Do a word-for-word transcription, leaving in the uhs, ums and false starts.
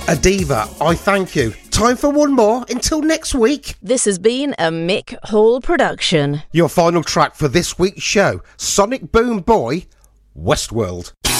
Adiva, I thank you. Time for one more until next week. This has been a Mick Hall production. Your final track for this week's show, Sonic Boom Boy, Westworld.